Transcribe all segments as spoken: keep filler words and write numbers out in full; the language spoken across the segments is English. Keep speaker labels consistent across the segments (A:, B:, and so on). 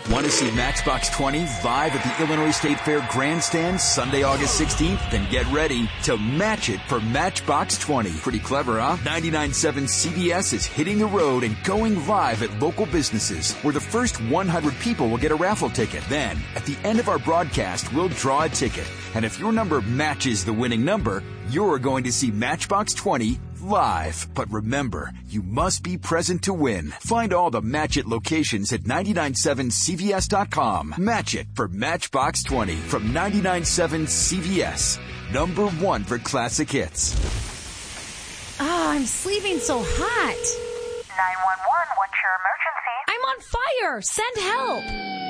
A: Want to see Matchbox twenty live at the Illinois State Fair Grandstand Sunday, August sixteenth? Then get ready to match it for Matchbox twenty. Pretty clever, huh? ninety-nine point seven C B S is hitting the road and going live at local businesses, where the first one hundred people will get a raffle ticket. Then, at the end of our broadcast, we'll draw a ticket. And if your number matches the winning number, you're going to see Matchbox twenty live. But remember, you must be present to win. Find all the Match It locations at nine nine seven C V S dot com. Match it for Matchbox twenty from nine nine seven C V S. Number one for classic hits.
B: Oh, I'm sleeping so hot.
C: nine one one, what's your emergency?
B: I'm on fire. Send help.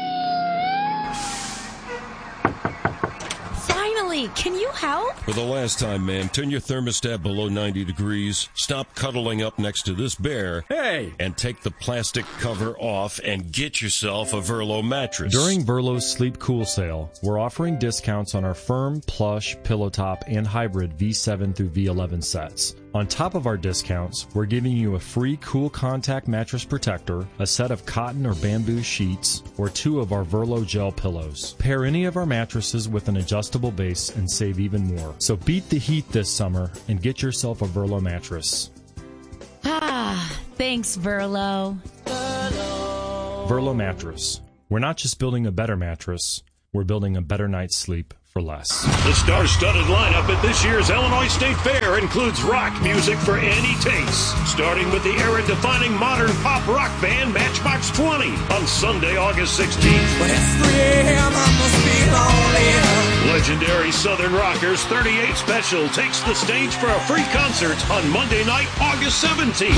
B: Finally, can you help?
D: For the last time, ma'am, turn your thermostat below ninety degrees, stop cuddling up next to this bear,
E: hey,
D: and take the plastic cover off and get yourself a Verlo mattress.
E: During Verlo's Sleep Cool sale, we're offering discounts on our firm, plush, pillow top, and hybrid V seven through V eleven sets. On top of our discounts, we're giving you a free Cool Contact mattress protector, a set of cotton or bamboo sheets, or two of our Verlo gel pillows. Pair any of our mattresses with an adjustable base and save even more. So beat the heat this summer and get yourself a Verlo mattress.
B: Ah, thanks, Verlo.
E: Verlo mattress. We're not just building a better mattress, we're building a better night's sleep for less.
F: The star-studded lineup at this year's Illinois State Fair includes rock music for any taste, starting with the era-defining modern pop rock band Matchbox twenty on Sunday, August sixteenth.
G: But it's three a.m. I must be lonely.
F: Legendary Southern Rockers thirty-eight Special takes the stage for a free concert on Monday night, August seventeenth.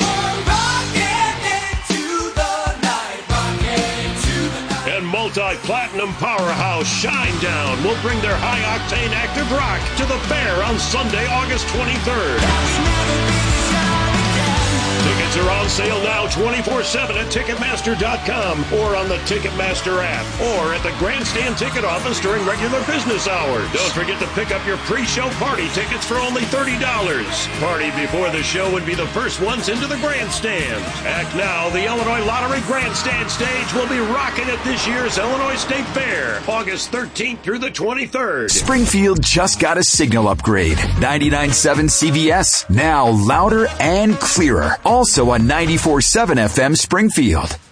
F: And multi-platinum powerhouse Shinedown will bring their high-octane active rock to the fair on Sunday, August twenty-third. Tickets are on sale now twenty-four seven at Ticketmaster dot com or on the Ticketmaster app or at the Grandstand ticket office during regular business hours. Don't forget to pick up your pre-show party tickets for only thirty dollars. Party before the show would be the first ones into the Grandstand. Act now, the Illinois Lottery Grandstand stage will be rocking at this year's Illinois State Fair, August thirteenth through the twenty-third.
A: Springfield just got a signal upgrade. ninety-nine point seven C V S, now louder and clearer. Also on ninety-four point seven F M Springfield.